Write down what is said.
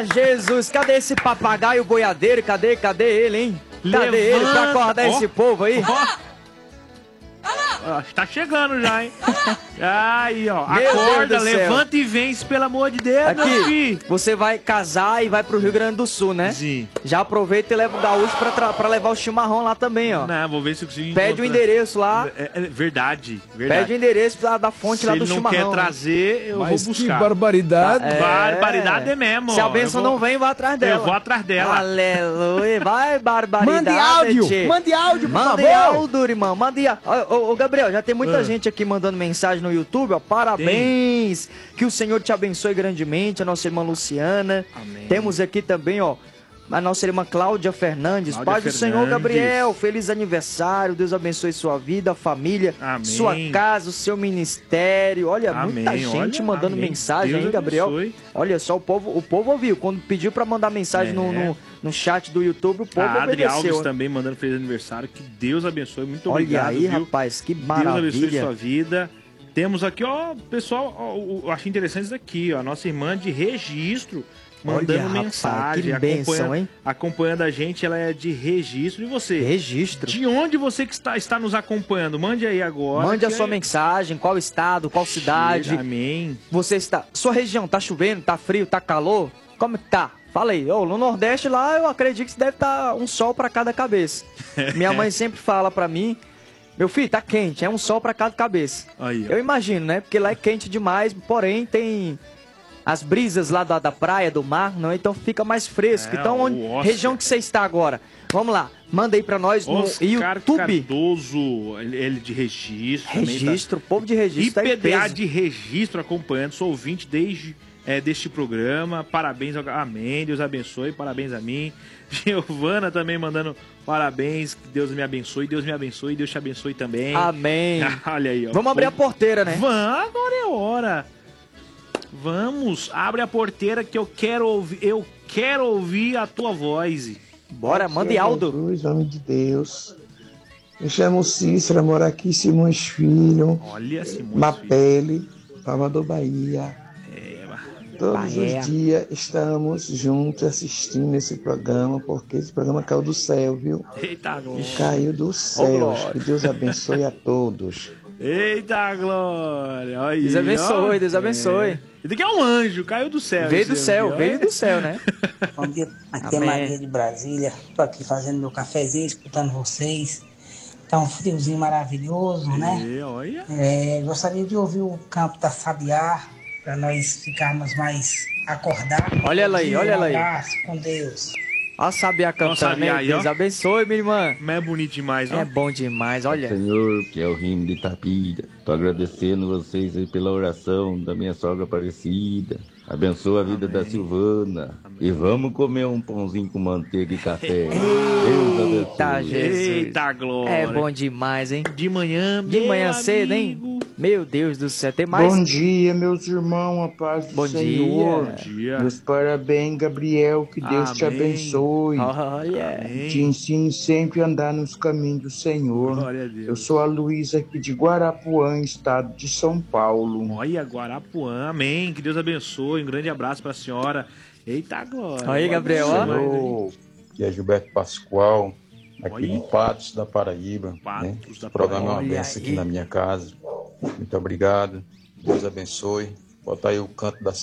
Eita Jesus, cadê esse papagaio boiadeiro? Cadê ele, hein? Cadê ele pra acordar esse povo aí? Tá chegando já, hein? Aí, ó. Meu Acorda, Deus do céu. levanta e vence, pelo amor de Deus, meu Aqui, filho. você vai casar e vai pro Rio Grande do Sul, né? Sim. Já aproveita e leva o gaúcho pra levar o chimarrão lá também, ó. Não, vou ver se eu consigo Pede o endereço lá. Verdade. Pede o endereço da fonte Se lá do ele não chimarrão. quer trazer, eu Mas vou que buscar. barbaridade. Barbaridade é mesmo. Se a ó. benção Eu vou- não vem, vai atrás dela. Eu vou atrás dela. Aleluia. Vai, barbaridade. Mande áudio, tchê. mande áudio, por Mande favor. áudio, irmão. Mande áudio. Ô, Gabriel, já tem muita gente aqui mandando mensagem no YouTube, ó. Parabéns. Que o Senhor te abençoe grandemente. A nossa irmã Luciana. Amém. Temos aqui também, ó, a nossa irmã Cláudia Fernandes. Cláudia Paz do Senhor, Fernandes. Gabriel. Feliz aniversário. Deus abençoe sua vida, família, Amém. sua casa, o seu ministério. Olha, muita Amém. gente Olha, mandando amém. mensagem Deus aí, Gabriel. abençoe. Olha só, o povo ouviu. Quando pediu pra mandar mensagem no chat do YouTube, o povo A Adri Alves obedeceu. também mandando feliz aniversário. Que Deus abençoe. Muito Olha obrigado, aí, viu? rapaz, que Deus abençoe maravilha. sua vida. Temos aqui, ó, pessoal, ó, eu achei interessante isso aqui, ó. A nossa irmã de Registro mandando Olha, rapaz, mensagem. que bênção, hein? Acompanhando a gente, ela é de Registro. E você? Registro. De onde você que está nos acompanhando? Mande aí agora. Mande a que sua mensagem, qual estado, qual cidade. Amém. Você está. Sua região, tá chovendo, tá frio, tá calor? Como que tá? Fala aí. Ô, no Nordeste lá, eu acredito que deve estar um sol pra cada cabeça. Minha mãe sempre fala pra mim, meu filho, tá quente, é um sol pra cada cabeça. Aí, ó. Eu imagino, né? Porque lá é quente demais, porém tem as brisas lá da praia, do mar, não? Então fica mais fresco. É, Então, onde, o Oscar. região que você está agora? Vamos lá, manda aí pra nós no Oscar YouTube. Cardoso, ele de Registro. também tá- Registro, povo de registro. tá em IPDA peso. de Registro acompanhando, sou ouvinte deste programa, parabéns, amém, Deus abençoe, parabéns a mim. Giovana também mandando parabéns, que Deus me abençoe, Deus me abençoe, Deus te abençoe também. Amém. Olha aí, ó. Vamos abrir a porteira, né? Vamos, agora é hora. Vamos, abre a porteira que eu quero ouvir a tua voz. Bora, mande áudio. Cruz, homem de Deus. Me chamo Cícera, moro aqui em Simões Filho, Olha, Simões Filho. Mapele, Salvador, Bahia. Todos Bahia. os dias estamos juntos assistindo esse programa, porque esse programa caiu do céu, viu? Eita, glória. Caiu do céu. glória. Que Deus abençoe a todos. Eita, glória. Aí, Deus abençoe, ó. Deus abençoe. Isso daqui é um anjo, caiu do céu. Veio do esse céu, aqui, ó. veio do céu, né? Bom dia, aqui é Amém. Maria de Brasília. Tô aqui fazendo meu cafezinho, escutando vocês. Tá um friozinho maravilhoso, né? Olha. Gostaria de ouvir o canto da Sabiá, para nós ficarmos mais acordados. Olha ela aí, olha ela aí. Um abraço, com Deus. Ó a Sabiá cantando, Sabiá né? aí, Deus ó. abençoe, minha irmã. Mas é bonito demais, ó. É bom demais, olha. Senhor, que é o rimo de Itapira. Tô agradecendo vocês aí pela oração da minha sogra Aparecida. Abençoa a vida da Silvana. E vamos comer um pãozinho com manteiga e café. Deus Eita, abençoe. Jesus. Eita, glória. É bom demais, hein? De manhã, De meu manhã cedo, amigo. hein? Meu Deus do céu, tem mais? Bom dia, meus irmãos, a paz do Bom Senhor. dia. Bom dia. Meus parabéns, Gabriel, que Deus te Amém. abençoe. Olha. Amém. Te ensine sempre a andar nos caminhos do Senhor. Glória a Deus. Eu sou a Luísa aqui de Guarapuã, estado de São Paulo. Olha, Guarapuã, amém. Que Deus abençoe. Um grande abraço pra senhora. Eita, glória. Aí, Gabriel, ó. Alô, que é Gilberto Pascoal, aqui Oi. de Patos da Paraíba. Patos da Esse programa é uma Paraíba. benção Olha aqui aí. na minha casa. Muito obrigado. Deus abençoe. Bota aí o canto da